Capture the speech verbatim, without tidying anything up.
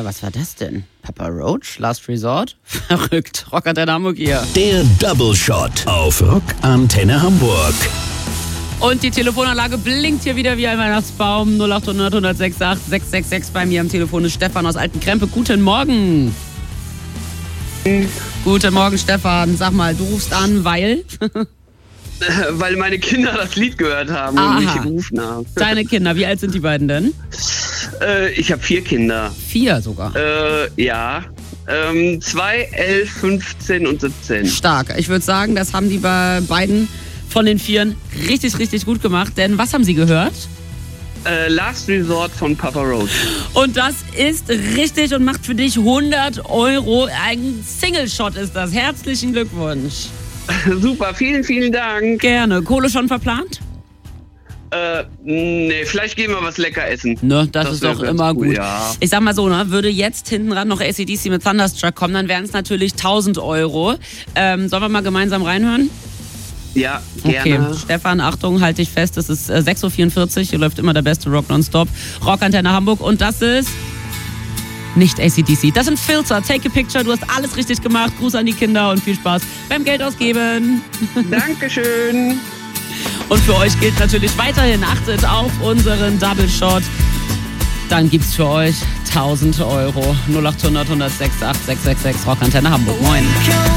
was war das denn? Papa Roach, Last Resort? Verrückt. Rockantenne Hamburg hier. Der Double Shot auf Rockantenne Hamburg. Und die Telefonanlage blinkt hier wieder wie ein Weihnachtsbaum. null acht hundert, eins null sechs acht, sechs sechs sechs. Bei mir am Telefon ist Stefan aus Altenkrempe. Guten Morgen. Mhm. Guten Morgen, Stefan. Sag mal, du rufst an, weil... Weil meine Kinder das Lied gehört haben Aha. und mich gerufen haben. Deine Kinder, wie alt sind die beiden denn? Äh, ich habe vier Kinder. Vier sogar. Äh, ja. Ähm, zwei, elf, fünfzehn und siebzehn. Stark. Ich würde sagen, das haben die bei beiden von den Vieren richtig, richtig gut gemacht. Denn was haben sie gehört? Äh, Last Resort von Papa Roach. Und das ist richtig und macht für dich hundert Euro. Ein Single-Shot ist das. Herzlichen Glückwunsch. Super, vielen, vielen Dank. Gerne. Kohle schon verplant? Äh, nee, vielleicht gehen wir was lecker essen. Ne, das, das ist wär doch ganz immer cool, gut. Ja. Ich sag mal so, ne, würde jetzt hinten ran noch A C D C mit Thunderstruck kommen, dann wären es natürlich tausend Euro. Ähm, sollen wir mal gemeinsam reinhören? Ja, gerne. Okay, Stefan, Achtung, halt dich fest, es ist äh, sechs Uhr vierundvierzig, hier läuft immer der beste Rock nonstop. Rockantenne Hamburg und das ist nicht A C D C. Das sind Filter, Take a Picture, du hast alles richtig gemacht. Gruß an die Kinder und viel Spaß beim Geld ausgeben. Dankeschön. Und für euch gilt natürlich weiterhin, achtet auf unseren Double Shot. Dann gibt's für euch tausend Euro. null acht hundert, eins null sechs acht, sechs sechs sechs Rockantenne Hamburg. Moin.